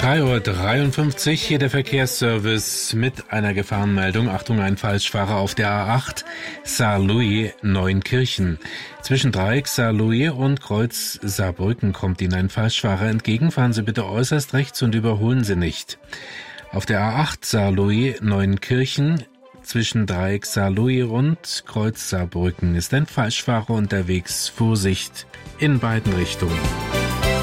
3:53 Uhr, hier der Verkehrsservice mit einer Gefahrenmeldung. Achtung, ein Falschfahrer auf der A8 Saarlouis Neunkirchen. Zwischen Dreieck Saarlouis und Kreuz Saarbrücken kommt Ihnen ein Falschfahrer entgegen. Fahren Sie bitte äußerst rechts und überholen Sie nicht. Auf der A8 Saarlouis Neunkirchen zwischen Dreieck Saarlouis und Kreuz Saarbrücken ist ein Falschfahrer unterwegs. Vorsicht in beiden Richtungen.